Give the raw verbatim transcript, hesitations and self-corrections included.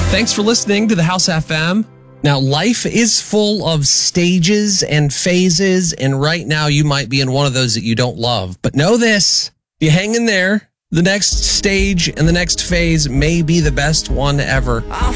Thanks for listening to the House F M. Now, life is full of stages and phases, and right now you might be in one of those that you don't love. But know this, if you hang in there, the next stage and the next phase may be the best one ever.